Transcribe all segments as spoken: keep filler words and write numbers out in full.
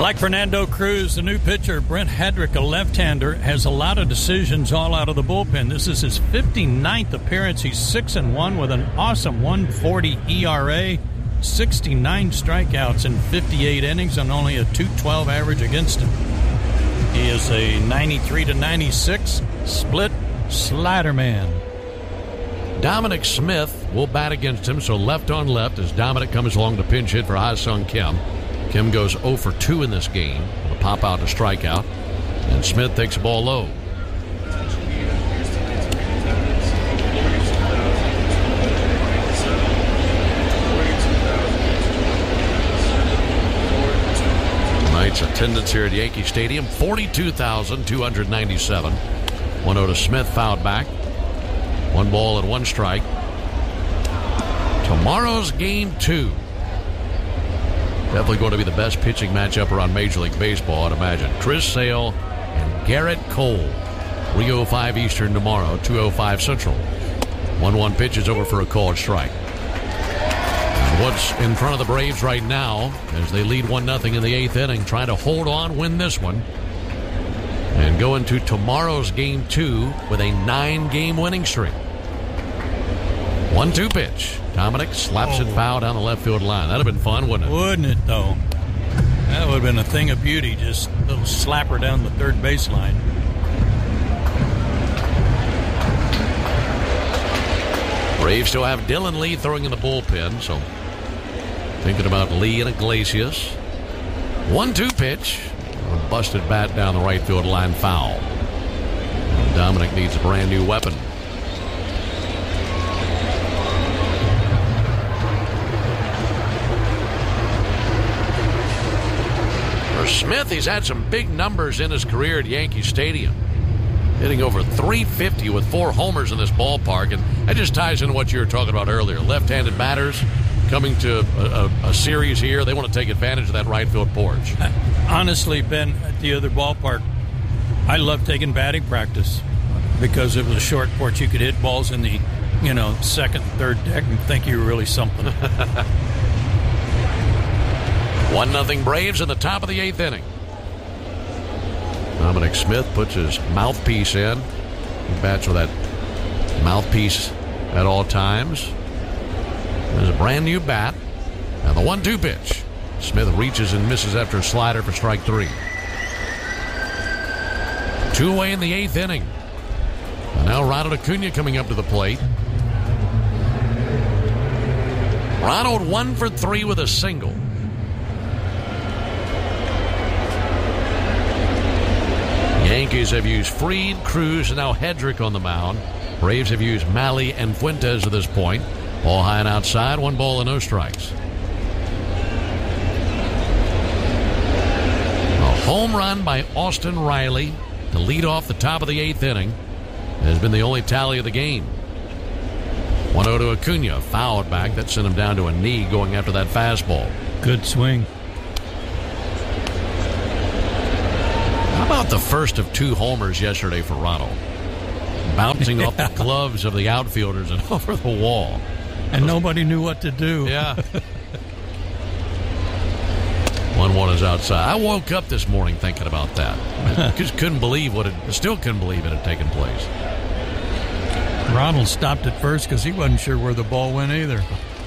Like Fernando Cruz, the new pitcher, Brent Hedrick, a left-hander, has a lot of decisions all out of the bullpen. This is his fifty-ninth appearance. He's six and one with an awesome one forty E R A, sixty-nine strikeouts in fifty-eight innings, and only a two twelve average against him. He is a ninety-three to ninety-six split slider man. Dominic Smith will bat against him, so left on left as Dominic comes along to pinch hit for Ha-Sung Kim. Kim goes zero for two in this game with a pop out to strikeout, and Smith takes the ball low. Tonight's attendance here at Yankee Stadium, forty-two thousand two hundred ninety-seven. one oh to Smith, fouled back. One ball and one strike. Tomorrow's game two. Definitely going to be the best pitching matchup around Major League Baseball, I'd imagine. Chris Sale and Garrett Cole. three oh five Eastern tomorrow, two oh five Central. one one pitch is over for a called strike. And what's in front of the Braves right now as they lead one nothing in the eighth inning, trying to hold on, win this one, and go into tomorrow's game two with a nine-game winning streak. one two pitch. Dominic slaps oh. it foul down the left field line. That'd have been fun, wouldn't it? Wouldn't it, though? That would have been a thing of beauty. Just a little slapper down the third baseline. Braves still have Dylan Lee throwing in the bullpen, so thinking about Lee and Iglesias. one two pitch. A busted bat down the right field line, foul. And Dominic needs a brand new weapon. For Smith, he's had some big numbers in his career at Yankee Stadium. Hitting over three fifty with four homers in this ballpark. And that just ties into what you were talking about earlier. Left-handed batters coming to a, a, a series here. They want to take advantage of that right field porch. Honestly, Ben, at the other ballpark, I love taking batting practice because it was a short porch. You could hit balls in the, you know, second, third deck and think you were really something. one nothing Braves in the top of the eighth inning. Dominic Smith puts his mouthpiece in. He bats with that mouthpiece at all times. There's a brand new bat. And the one two pitch. Smith reaches and misses after a slider for strike three. Two away in the eighth inning. And now Ronald Acuna coming up to the plate. Ronald one for three with a single. Yankees have used Fried, Cruz, and now Hedrick on the mound. Braves have used Malley and Fuentes to this point. Ball high and outside, one ball and no strikes. A home run by Austin Riley to lead off the top of the eighth inning has been the only tally of the game. one oh to Acuna, fouled back. That sent him down to a knee going after that fastball. Good swing. How about the first of two homers yesterday for Ronald? Bouncing yeah. off the gloves of the outfielders and over the wall. And nobody knew what to do. Yeah. one one is outside. I woke up this morning thinking about that. I just couldn't believe what it, still couldn't believe it had taken place. Ronald stopped at first because he wasn't sure where the ball went either.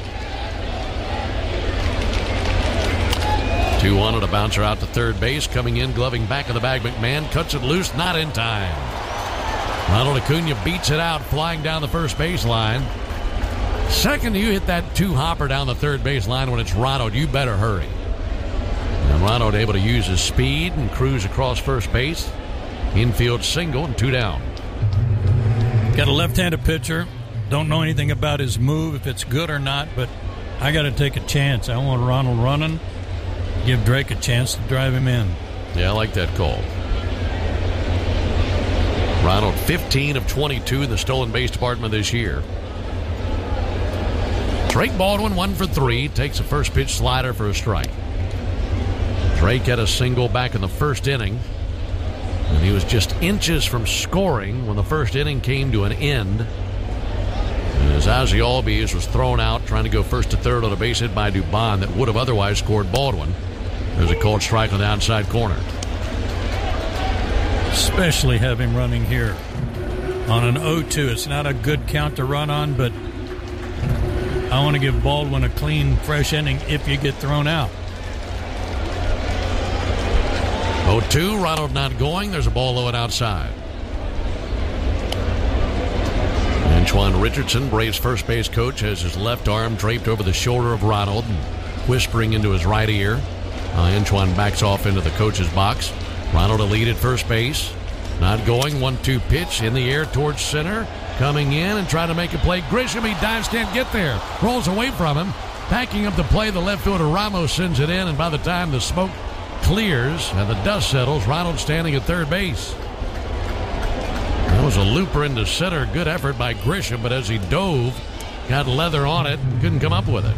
two one and a bouncer out to third base. Coming in, gloving back of the bag. McMahon cuts it loose, not in time. Ronald Acuna beats it out, flying down the first baseline. Second, you hit that two-hopper down the third baseline when it's Ronald, you better hurry. And Ronald able to use his speed and cruise across first base. Infield single and two down. Got a left-handed pitcher. Don't know anything about his move, if it's good or not, but I got to take a chance. I want Ronald running. Give Drake a chance to drive him in. Yeah, I like that call. Ronald, fifteen of twenty-two in the stolen base department this year. Drake Baldwin, one for three, takes a first pitch slider for a strike. Drake had a single back in the first inning, and he was just inches from scoring when the first inning came to an end. And as Ozzie Albies was thrown out trying to go first to third on a base hit by Dubon that would have otherwise scored Baldwin. There's a called strike on the outside corner. Especially have him running here on an oh two. It's not a good count to run on, but I want to give Baldwin a clean, fresh inning if you get thrown out. oh two, Ronald not going. There's a ball low and outside. Antoine Richardson, Braves first base coach, has his left arm draped over the shoulder of Ronald and whispering into his right ear. Uh, Antoine backs off into the coach's box. Ronald a lead at first base. Not going. one two pitch in the air towards center. Coming in and trying to make a play. Grisham, he dives, can't get there. Rolls away from him. Backing up the play, the left fielder Ramos sends it in, and by the time the smoke clears and the dust settles, Ronald standing at third base. That was a looper into center. Good effort by Grisham, but as he dove, got leather on it and couldn't come up with it.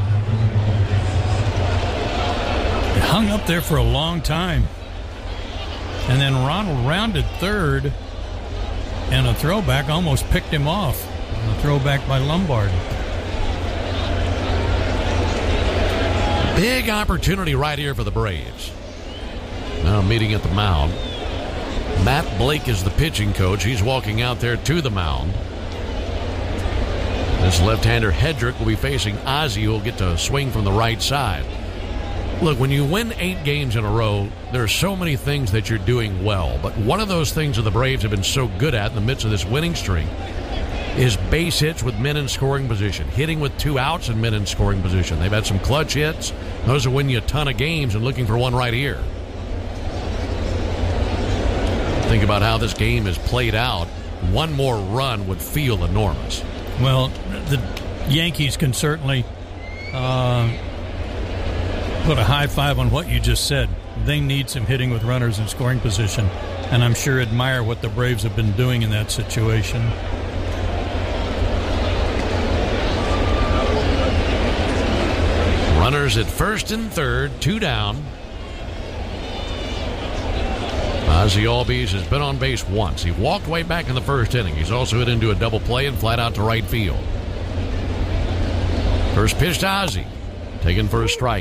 It hung up there for a long time. And then Ronald rounded third, and a throwback almost picked him off. A throwback by Lombard. Big opportunity right here for the Braves. Now meeting at the mound. Matt Blake is the pitching coach. He's walking out there to the mound. This left-hander Hedrick will be facing Ozzie, who will get to swing from the right side. Look, when you win eight games in a row, there are so many things that you're doing well. But one of those things that the Braves have been so good at in the midst of this winning streak is base hits with men in scoring position, hitting with two outs and men in scoring position. They've had some clutch hits. Those will win you a ton of games, and looking for one right here. Think about how this game is played out. One more run would feel enormous. Well, the Yankees can certainly uh, put a high five on what you just said. They need some hitting with runners in scoring position, and I'm sure admire what the Braves have been doing in that situation. Runners at first and third, two down. Ozzie Albies has been on base once. He walked way back in the first inning. He's also hit into a double play and flat out to right field. First pitch to Ozzie, taken for a strike.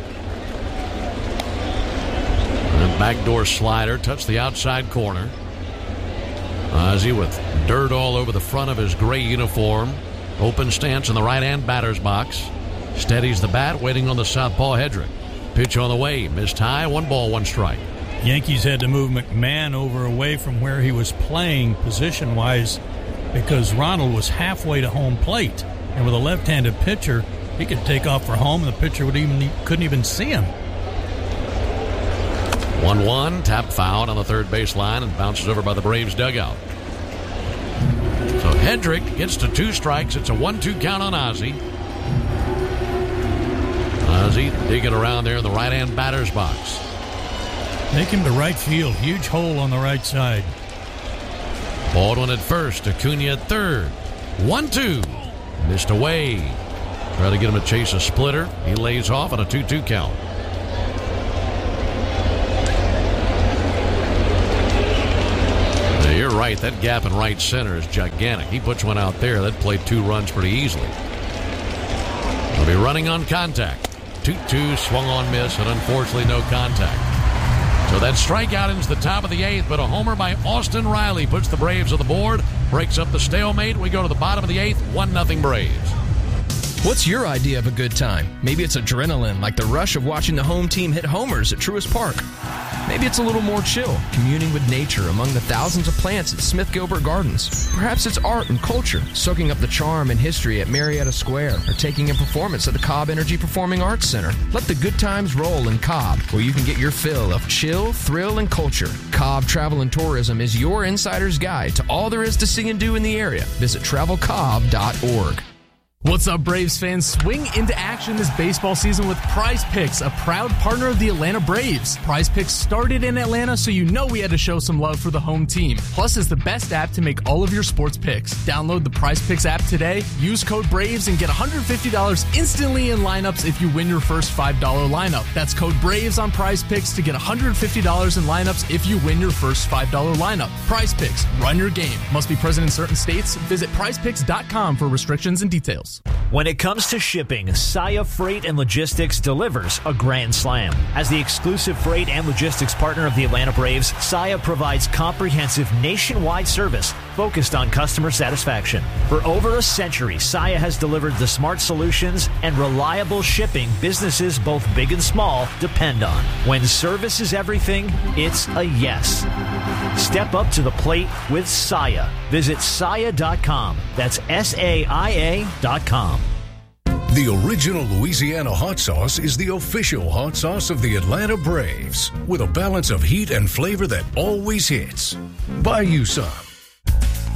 And backdoor slider touched the outside corner. Ozzie with dirt all over the front of his gray uniform. Open stance in the right-hand batter's box. Steadies the bat, waiting on the southpaw Hedrick. Pitch on the way, missed high, one ball, one strike. Yankees had to move McMahon over away from where he was playing position-wise because Ronald was halfway to home plate. And with a left-handed pitcher, he could take off for home, and the pitcher would even couldn't even see him. one one, tap fouled on the third base line and bounces over by the Braves dugout. So Hedrick gets to two strikes. It's a one two count on Ozzie. Ozzie digging around there in the right-hand batter's box. Take him to right field. Huge hole on the right side. Baldwin at first. Acuna at third. one two. Missed away. Try to get him to chase a splitter. He lays off on a two two count. Now you're right. That gap in right center is gigantic. He puts one out there. That played two runs pretty easily. He'll be running on contact. two two, swung on miss, and unfortunately no contact. So that strikeout ends the top of the eighth, but a homer by Austin Riley puts the Braves on the board, breaks up the stalemate. We go to the bottom of the eighth, one nothing Braves. What's your idea of a good time? Maybe it's adrenaline, like the rush of watching the home team hit homers at Truist Park. Maybe it's a little more chill, communing with nature among the thousands of plants at Smith Gilbert Gardens. Perhaps it's art and culture, soaking up the charm and history at Marietta Square, or taking in performance at the Cobb Energy Performing Arts Center. Let the good times roll in Cobb, where you can get your fill of chill, thrill, and culture. Cobb Travel and Tourism is your insider's guide to all there is to see and do in the area. Visit travel cobb dot org. What's up, Braves fans? Swing into action this baseball season with Prize Picks, a proud partner of the Atlanta Braves. Prize Picks started in Atlanta, so you know we had to show some love for the home team. Plus, it's the best app to make all of your sports picks. Download the Prize Picks app today, use code BRAVES, and get one hundred fifty dollars instantly in lineups if you win your first five dollars lineup. That's code BRAVES on Prize Picks to get one hundred fifty dollars in lineups if you win your first five dollars lineup. Prize Picks, run your game. Must be present in certain states. Visit prize picks dot com for restrictions and details. details. When it comes to shipping, Saia Freight and Logistics delivers a grand slam. As the exclusive freight and logistics partner of the Atlanta Braves, Saia provides comprehensive nationwide service focused on customer satisfaction. For over a century, Saia has delivered the smart solutions and reliable shipping businesses both big and small depend on. When service is everything, it's a yes. Step up to the plate with Saia. Visit Saia dot com. That's S A I A dot com. The original Louisiana hot sauce is the official hot sauce of the Atlanta Braves, with a balance of heat and flavor that always hits. Buy you some